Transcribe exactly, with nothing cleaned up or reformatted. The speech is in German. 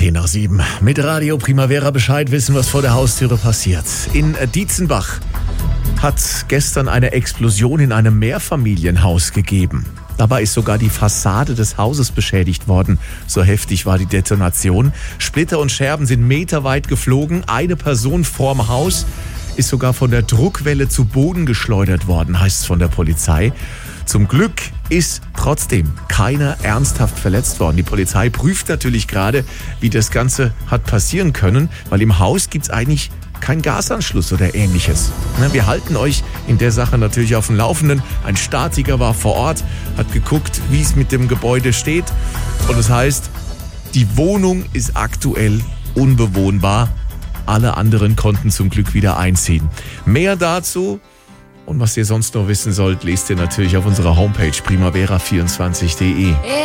Zehn nach sieben. Mit Radio Primavera Bescheid wissen, was vor der Haustüre passiert. In Dietzenbach hat gestern eine Explosion in einem Mehrfamilienhaus gegeben. Dabei ist sogar die Fassade des Hauses beschädigt worden. So heftig war die Detonation. Splitter und Scherben sind meterweit geflogen. Eine Person vorm Haus ist sogar von der Druckwelle zu Boden geschleudert worden, heißt es von der Polizei. Zum Glück ist trotzdem keiner ernsthaft verletzt worden. Die Polizei prüft natürlich gerade, wie das Ganze hat passieren können, weil im Haus gibt's eigentlich keinen Gasanschluss oder ähnliches. Wir halten euch in der Sache natürlich auf dem Laufenden. Ein Statiker war vor Ort, hat geguckt, wie es mit dem Gebäude steht. Und das heißt, die Wohnung ist aktuell unbewohnbar. Alle anderen konnten zum Glück wieder einziehen. Mehr dazu und was ihr sonst noch wissen sollt, lest ihr natürlich auf unserer Homepage primavera vierundzwanzig punkt de.